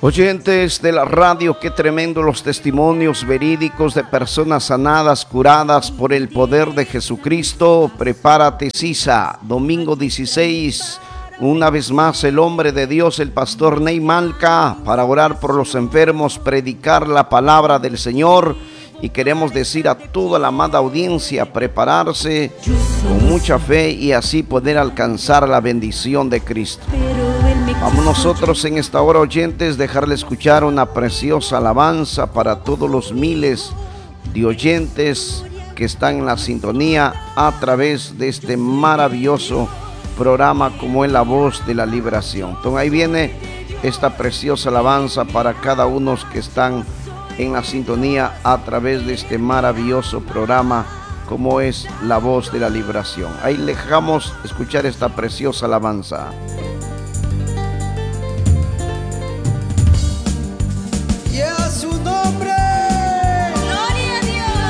Oyentes de la radio, qué tremendo los testimonios verídicos de personas sanadas, curadas por el poder de Jesucristo. Prepárate, Sisa, domingo 16, una vez más el hombre de Dios, el pastor Ney Malca, para orar por los enfermos, predicar la palabra del Señor. Y queremos decir a toda la amada audiencia, prepararse con mucha fe y así poder alcanzar la bendición de Cristo. Vamos nosotros en esta hora, oyentes, dejarle escuchar una preciosa alabanza para todos los miles de oyentes que están en la sintonía a través de este maravilloso programa como es La Voz de la Liberación. Entonces ahí viene esta preciosa alabanza para cada uno que están en la sintonía a través de este maravilloso programa como es La Voz de la Liberación. Ahí le dejamos escuchar esta preciosa alabanza.